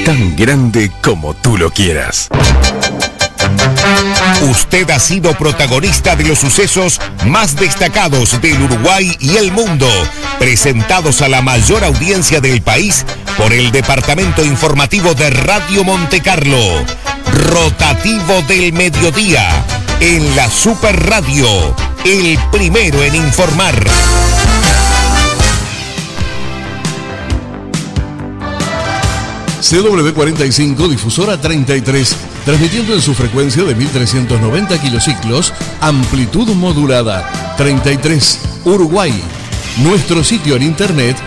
tan grande como tú lo quieras. Usted ha sido protagonista de los sucesos más destacados del Uruguay y el mundo, presentados a la mayor audiencia del país por el Departamento Informativo de Radio Monte Carlo. Rotativo del Mediodía, en la Super Radio, el primero en informar. CW45, difusora 33, transmitiendo en su frecuencia de 1390 kilociclos, amplitud modulada, 33, Uruguay. Nuestro sitio en internet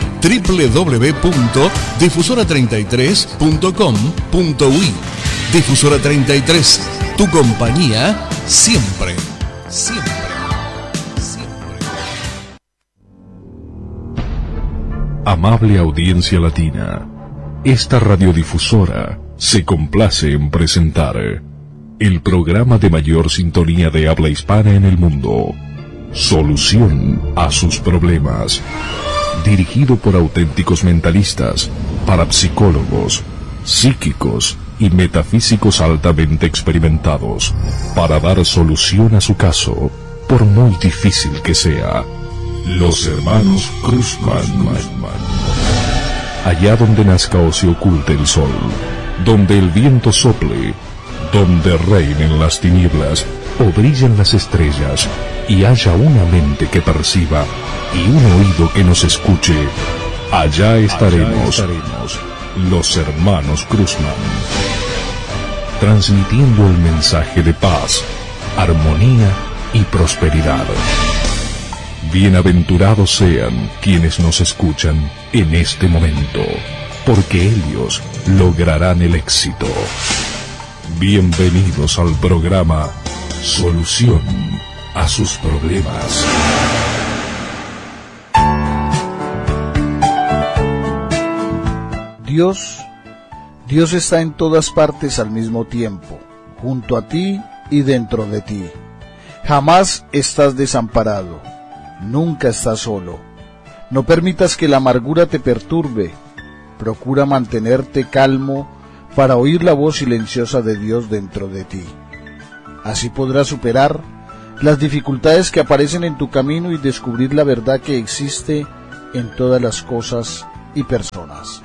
www.difusora33.com.uy. Difusora 33, tu compañía siempre, siempre, siempre. Amable audiencia latina, esta radiodifusora se complace en presentar el programa de mayor sintonía de habla hispana en el mundo, Solución a sus problemas, dirigido por auténticos mentalistas, parapsicólogos, psíquicos y metafísicos altamente experimentados, para dar solución a su caso, por muy difícil que sea. Los hermanos Cruzman. Allá donde nazca o se oculte el sol, donde el viento sople, donde reinen las tinieblas o brillen las estrellas, y haya una mente que perciba y un oído que nos escuche, allá estaremos, los hermanos Cruzman, transmitiendo el mensaje de paz, armonía y prosperidad. Bienaventurados sean quienes nos escuchan en este momento, porque ellos lograrán el éxito. Bienvenidos al programa Solución a sus problemas. Dios está en todas partes al mismo tiempo, junto a ti y dentro de ti. Jamás estás desamparado, nunca estás solo. No permitas que la amargura te perturbe. Procura mantenerte calmo para oír la voz silenciosa de Dios dentro de ti. Así podrás superar las dificultades que aparecen en tu camino y descubrir la verdad que existe en todas las cosas y personas.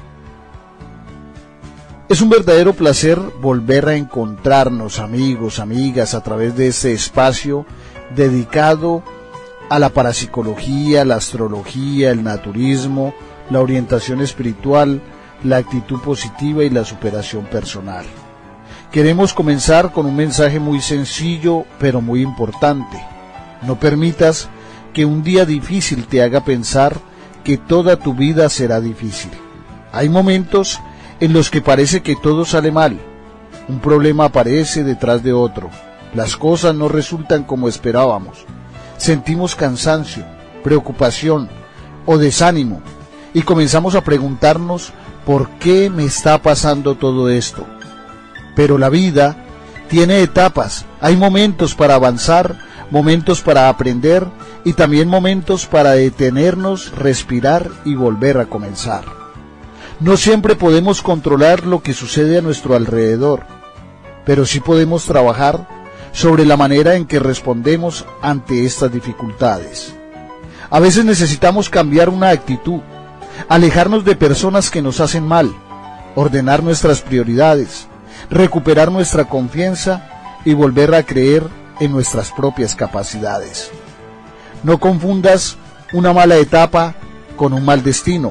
Es un verdadero placer volver a encontrarnos, amigos, amigas, a través de este espacio dedicado a la parapsicología, la astrología, el naturismo, la orientación espiritual, la actitud positiva y la superación personal. Queremos comenzar con un mensaje muy sencillo, pero muy importante. No permitas que un día difícil te haga pensar que toda tu vida será difícil. Hay momentos en los que parece que todo sale mal. Un problema aparece detrás de otro. Las cosas no resultan como esperábamos. Sentimos cansancio, preocupación o desánimo y comenzamos a preguntarnos ¿por qué me está pasando todo esto? Pero la vida tiene etapas, hay momentos para avanzar, momentos para aprender y también momentos para detenernos, respirar y volver a comenzar. No siempre podemos controlar lo que sucede a nuestro alrededor, pero sí podemos trabajar sobre la manera en que respondemos ante estas dificultades. A veces necesitamos cambiar una actitud, alejarnos de personas que nos hacen mal, ordenar nuestras prioridades, recuperar nuestra confianza y volver a creer en nuestras propias capacidades. No confundas una mala etapa con un mal destino.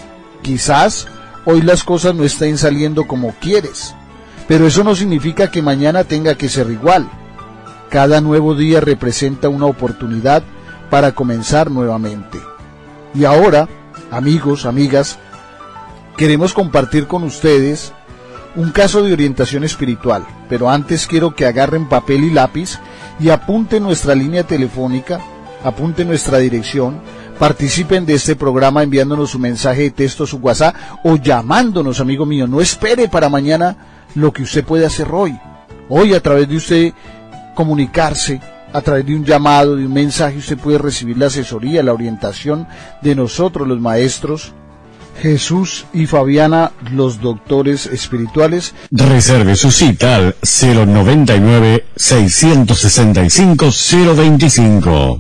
Quizás hoy las cosas no estén saliendo como quieres, pero eso no significa que mañana tenga que ser igual. Cada nuevo día representa una oportunidad para comenzar nuevamente. Y ahora, amigos, amigas, queremos compartir con ustedes un caso de orientación espiritual, pero antes quiero que agarren papel y lápiz y apunten nuestra línea telefónica, apunten nuestra dirección, participen de este programa enviándonos su mensaje de texto, su WhatsApp o llamándonos, amigo mío. No espere para mañana lo que usted puede hacer hoy. Hoy, a través de usted comunicarse, a través de un llamado, de un mensaje, usted puede recibir la asesoría, la orientación de nosotros los maestros Jesús y Fabiana, los doctores espirituales. Reserve su cita al 099-665-025.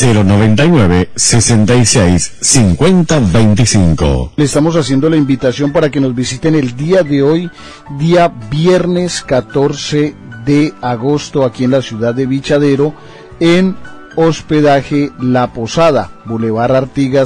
099-66-50-25. Le estamos haciendo la invitación para que nos visiten el día de hoy, día viernes 14 de agosto, aquí en la ciudad de Bichadero, en hospedaje La Posada, Boulevard Artigas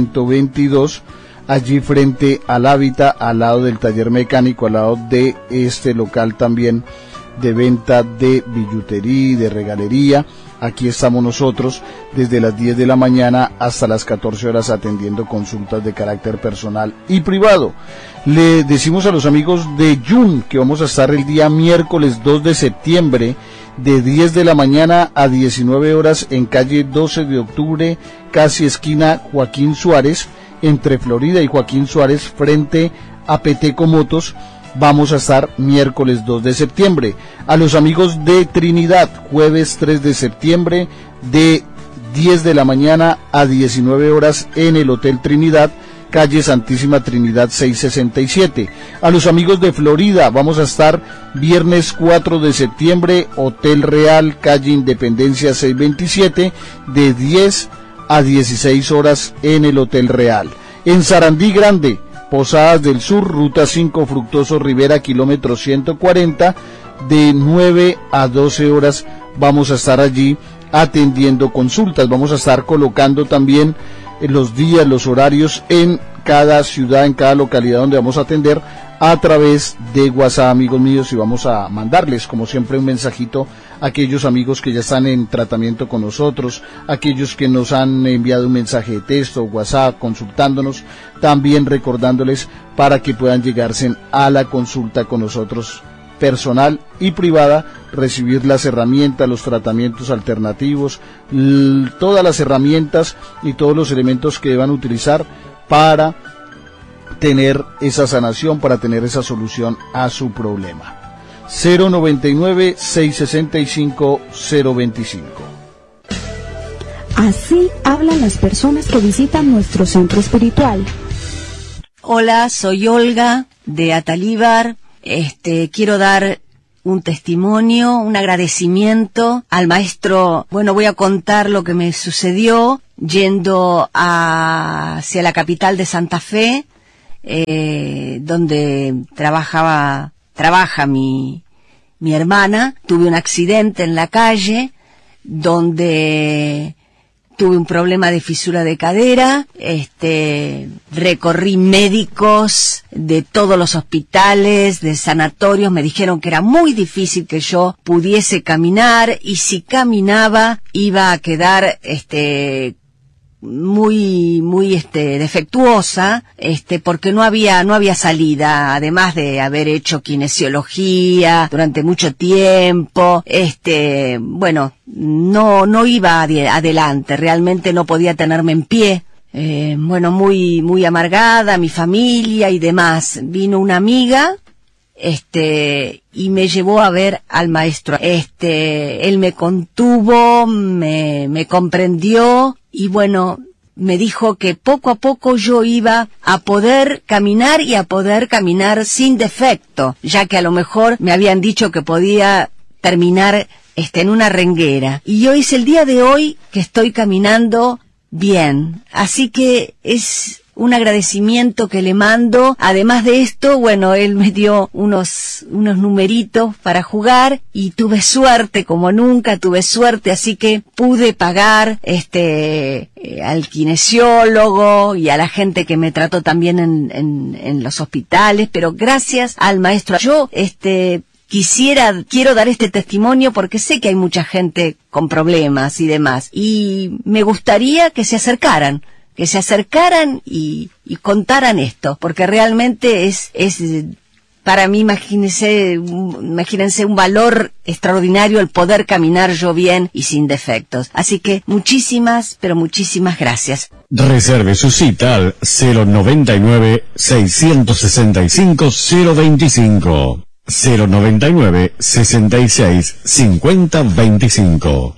122, allí frente al Hábitat, al lado del taller mecánico, al lado de este local también de venta de billutería y de regalería. Aquí estamos nosotros desde las 10 de la mañana hasta las 14 horas atendiendo consultas de carácter personal y privado. Le decimos a los amigos de Jun que vamos a estar el día miércoles 2 de septiembre de 10 de la mañana a 19 horas en calle 12 de octubre, casi esquina Joaquín Suárez, entre Florida y Joaquín Suárez, frente a Peteco Motos. Vamos a estar miércoles 2 de septiembre. A los amigos de Trinidad, jueves 3 de septiembre de 10 de la mañana a 19 horas en el Hotel Trinidad, calle Santísima Trinidad 667. A los amigos de Florida, vamos a estar viernes 4 de septiembre, Hotel Real, calle Independencia 627, de 10 a 16 horas en el Hotel Real. En Sarandí Grande, Posadas del Sur, Ruta 5, Fructuoso Rivera, kilómetro 140, de 9 a 12 horas vamos a estar allí atendiendo consultas. Vamos a estar colocando también los días, los horarios en cada ciudad, en cada localidad donde vamos a atender a través de WhatsApp, amigos míos, y vamos a mandarles, como siempre, un mensajito a aquellos amigos que ya están en tratamiento con nosotros, aquellos que nos han enviado un mensaje de texto, WhatsApp, consultándonos, también recordándoles para que puedan llegarse a la consulta con nosotros personal y privada, recibir las herramientas, los tratamientos alternativos, todas las herramientas y todos los elementos que deban utilizar para tener esa sanación, para tener esa solución a su problema. 099-665-025. Así hablan las personas que visitan nuestro centro espiritual. Hola, soy Olga de Atalíbar. Quiero dar un testimonio, un agradecimiento al maestro. Bueno, voy a contar lo que me sucedió yendo hacia la capital de Santa Fe, donde trabaja mi hermana. Tuve un accidente en la calle donde tuve un problema de fisura de cadera. Recorrí médicos de todos los hospitales, de sanatorios. Me dijeron que era muy difícil que yo pudiese caminar, y si caminaba iba a quedar muy defectuosa, porque no había salida, además de haber hecho kinesiología durante mucho tiempo. Bueno, no iba adelante, realmente no podía tenerme en pie. Bueno, muy amargada mi familia y demás. Vino una amiga y me llevó a ver al maestro. Él me contuvo, me comprendió, y bueno, me dijo que poco a poco yo iba a poder caminar, y a poder caminar sin defecto, ya que a lo mejor me habían dicho que podía terminar en una renguera. Y hoy es el día de hoy que estoy caminando bien. Así que es un agradecimiento que le mando. Además de esto, bueno, él me dio unos numeritos para jugar, y tuve suerte, como nunca tuve suerte, así que pude pagar al kinesiólogo y a la gente que me trató también en los hospitales, pero gracias al maestro. Yo quiero dar este testimonio porque sé que hay mucha gente con problemas y demás, y me gustaría que se acercaran y contaran esto, porque realmente es para mí, imagínense un valor extraordinario el poder caminar yo bien y sin defectos. Así que muchísimas gracias. Reserve su cita al 099-665-025. 099-66-50-25.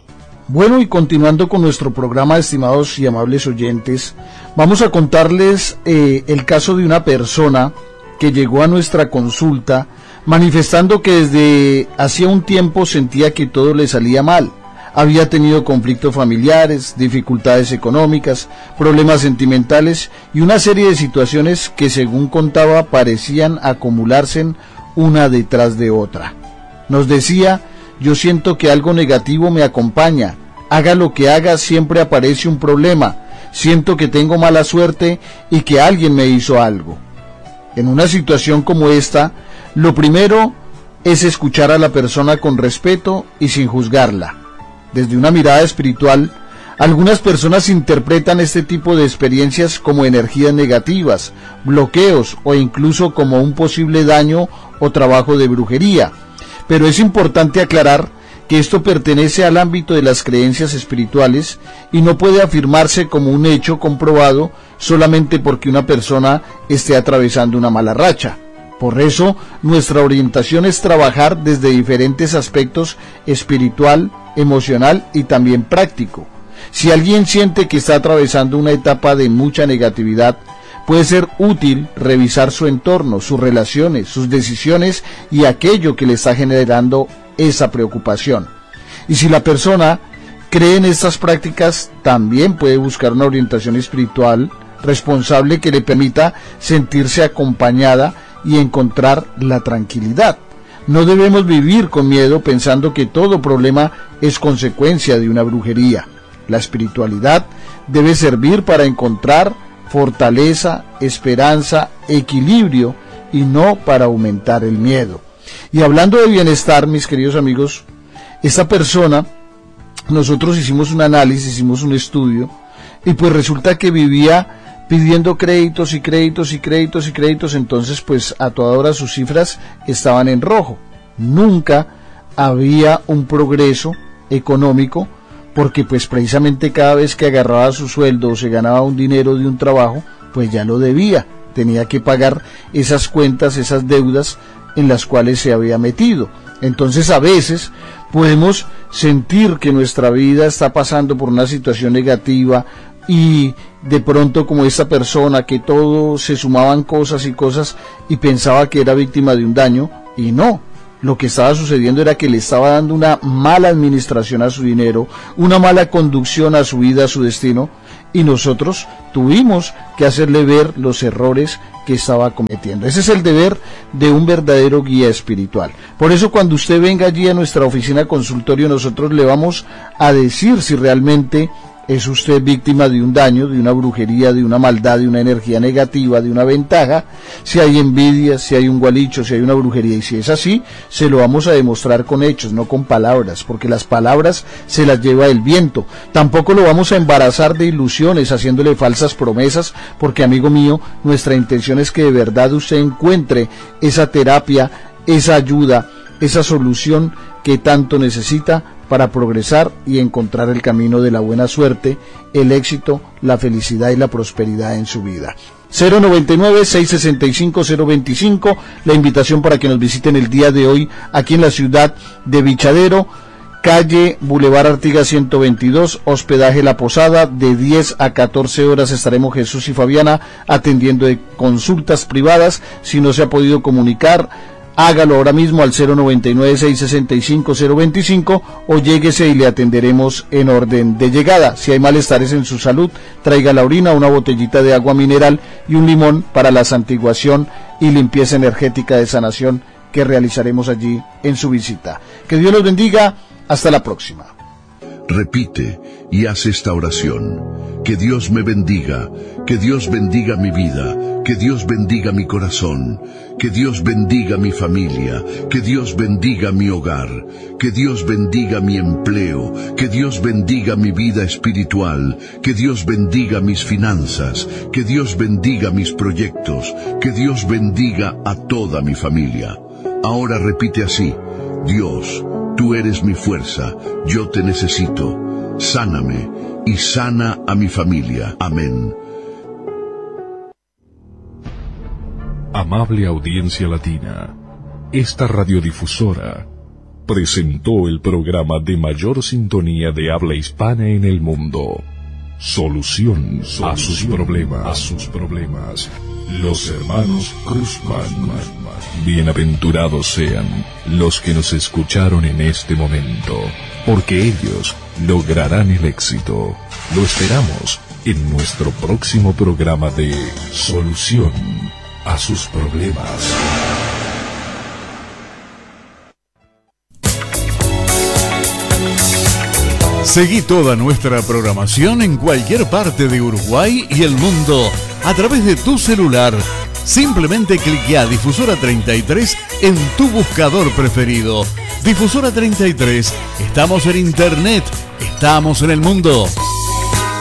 Bueno, y continuando con nuestro programa, estimados y amables oyentes, vamos a contarles el caso de una persona que llegó a nuestra consulta manifestando que desde hacía un tiempo sentía que todo le salía mal. Había tenido conflictos familiares, dificultades económicas, problemas sentimentales y una serie de situaciones que, según contaba, parecían acumularse una detrás de otra. Nos decía: yo siento que algo negativo me acompaña, haga lo que haga siempre aparece un problema, siento que tengo mala suerte y que alguien me hizo algo. En una situación como esta, lo primero es escuchar a la persona con respeto y sin juzgarla. Desde una mirada espiritual, algunas personas interpretan este tipo de experiencias como energías negativas, bloqueos o incluso como un posible daño o trabajo de brujería. Pero es importante aclarar que esto pertenece al ámbito de las creencias espirituales y no puede afirmarse como un hecho comprobado solamente porque una persona esté atravesando una mala racha. Por eso, nuestra orientación es trabajar desde diferentes aspectos: espiritual, emocional y también práctico. Si alguien siente que está atravesando una etapa de mucha negatividad, puede ser útil revisar su entorno, sus relaciones, sus decisiones y aquello que le está generando esa preocupación. Y si la persona cree en estas prácticas, también puede buscar una orientación espiritual responsable que le permita sentirse acompañada y encontrar la tranquilidad. No debemos vivir con miedo pensando que todo problema es consecuencia de una brujería. La espiritualidad debe servir para encontrar fortaleza, esperanza, equilibrio y no para aumentar el miedo. Y hablando de bienestar, mis queridos amigos, esta persona, nosotros hicimos un análisis, hicimos un estudio, y pues resulta que vivía pidiendo créditos y créditos y créditos y créditos. Entonces pues a toda hora sus cifras estaban en rojo. Nunca había un progreso económico, porque pues precisamente cada vez que agarraba su sueldo o se ganaba un dinero de un trabajo, pues ya lo debía, tenía que pagar esas cuentas, esas deudas en las cuales se había metido. Entonces a veces podemos sentir que nuestra vida está pasando por una situación negativa y de pronto, como esta persona, que todo se sumaban cosas y cosas y pensaba que era víctima de un daño, y no. Lo que estaba sucediendo era que le estaba dando una mala administración a su dinero, una mala conducción a su vida, a su destino, y nosotros tuvimos que hacerle ver los errores que estaba cometiendo. Ese es el deber de un verdadero guía espiritual. Por eso, cuando usted venga allí a nuestra oficina consultorio, nosotros le vamos a decir si realmente es usted víctima de un daño, de una brujería, de una maldad, de una energía negativa, de una ventaja, si hay envidia, si hay un gualicho, si hay una brujería. Y si es así, se lo vamos a demostrar con hechos, no con palabras, porque las palabras se las lleva el viento. Tampoco lo vamos a embarazar de ilusiones, haciéndole falsas promesas, porque, amigo mío, nuestra intención es que de verdad usted encuentre esa terapia, esa ayuda, esa solución que tanto necesita para progresar y encontrar el camino de la buena suerte, el éxito, la felicidad y la prosperidad en su vida. 099-665-025, la invitación para que nos visiten el día de hoy aquí en la ciudad de Bichadero, calle Boulevard Artigas 122, hospedaje La Posada. De 10 a 14 horas estaremos Jesús y Fabiana atendiendo de consultas privadas. Si no se ha podido comunicar, hágalo ahora mismo al 099-665-025 o lléguese y le atenderemos en orden de llegada. Si hay malestares en su salud, traiga la orina, una botellita de agua mineral y un limón para la santiguación y limpieza energética de sanación que realizaremos allí en su visita. Que Dios los bendiga. Hasta la próxima. Repite y haz esta oración. Que Dios me bendiga, que Dios bendiga mi vida, que Dios bendiga mi corazón, que Dios bendiga mi familia, que Dios bendiga mi hogar, que Dios bendiga mi empleo, que Dios bendiga mi vida espiritual, que Dios bendiga mis finanzas, que Dios bendiga mis proyectos, que Dios bendiga a toda mi familia. Ahora repite así: Dios, tú eres mi fuerza, yo te necesito. Sáname y sana a mi familia. Amén. Amable audiencia latina, esta radiodifusora presentó el programa de mayor sintonía de habla hispana en el mundo. Solución a sus problemas. Los hermanos Cruzman. Bienaventurados sean los que nos escucharon en este momento, porque ellos lograrán el éxito. Lo esperamos en nuestro próximo programa de Solución a sus problemas. Seguí toda nuestra programación en cualquier parte de Uruguay y el mundo a través de tu celular. Simplemente cliquea Difusora 33 en tu buscador preferido. Difusora 33, estamos en internet, estamos en el mundo.